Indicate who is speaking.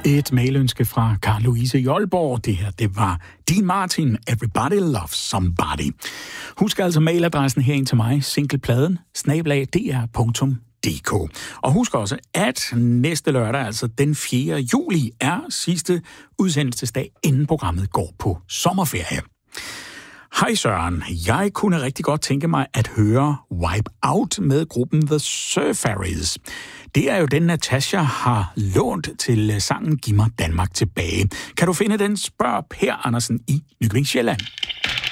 Speaker 1: Et mailønske fra Carl Louise i Aalborg. Det her, det var Dean Martin, Everybody Loves Somebody. Husk altså mailadressen herind til mig, singlepladen, @dr.dk. Og husk også, at næste lørdag, altså den 4. juli, er sidste udsendelsesdag, inden programmet går på sommerferie. Hej Søren, jeg kunne rigtig godt tænke mig at høre Wipe Out med gruppen The Surfaris. Det er jo den, Natasha har lånt til sangen Giv mig Danmark tilbage. Kan du finde den? Spørg Per Andersen i Nykøbing Sjælland.